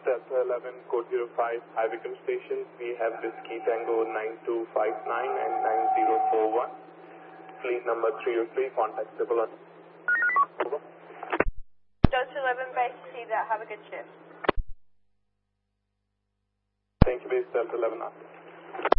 Delta 11, code 05, High Wycombe Station. We have Whiskey Tango 9259 and 9041. Fleet number 303, contactable. Over. Delta 11, base, see that. Have a good shift. Thank you, base Delta 11.